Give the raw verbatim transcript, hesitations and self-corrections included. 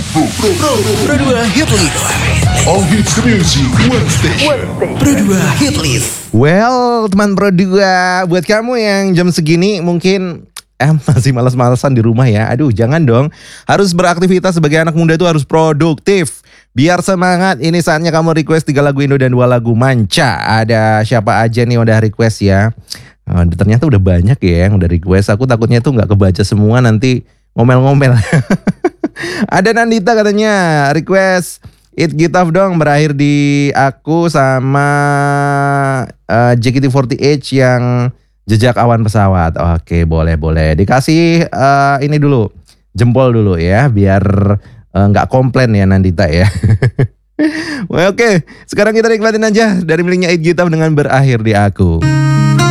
Pro, Pro dua Hit List. All hits the music, one station. Pro dua Hit List. Well, teman Pro dua, buat kamu yang jam segini mungkin eh masih malas-malasan di rumah ya. Aduh, jangan dong. Harus beraktivitas sebagai anak muda itu harus produktif. Biar semangat, ini saatnya kamu request tiga lagu Indo dan dua lagu manca. Ada siapa aja nih udah request ya? Oh, ternyata udah banyak ya yang udah request. Aku takutnya tuh nggak kebaca semua, nanti ngomel-ngomel. Ada Nandita katanya request It Get Tough dong, berakhir di aku sama uh, J K T empat delapan yang Jejak Awan Pesawat. Oke, boleh boleh. Dikasih uh, ini dulu, jempol dulu ya, biar nggak uh, komplain ya Nandita ya. Oke, sekarang kita nikmatin aja dari miliknya It Get Tough dengan Berakhir di Aku.